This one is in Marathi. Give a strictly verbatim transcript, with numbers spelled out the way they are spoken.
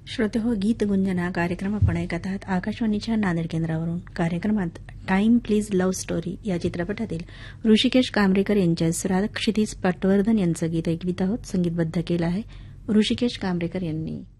श्रोते हो, गीत गुंजना कार्यक्रम आपण ऐकत आहात आकाशवाणीच्या नांदेड केंद्रावरून. कार्यक्रमात टाइम प्लीज लव्ह स्टोरी या चित्रपटातील ऋषिकेश कांबरेकर यांच्या स्वरात क्षितिज पटवर्धन यांचं गीत ऐकवित आहोत. संगीतबद्ध केलं आहे ऋषिकेश कांबरेकर यांनी.